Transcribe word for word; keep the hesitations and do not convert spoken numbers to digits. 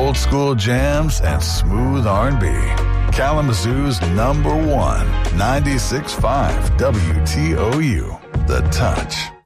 old school jams, and smooth R and B. Kalamazoo's number one, ninety-six point five W T O U, The Touch.